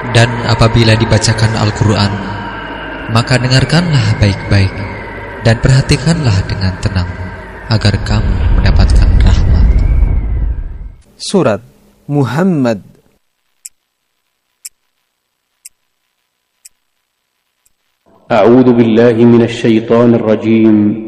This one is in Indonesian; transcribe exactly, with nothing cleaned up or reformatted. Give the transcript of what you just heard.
Dan apabila dibacakan Al-Quran, maka dengarkanlah baik-baik dan perhatikanlah dengan tenang, agar kamu mendapatkan rahmat. Surat Muhammad. A'udzu billahi minasy syaithanir rajim.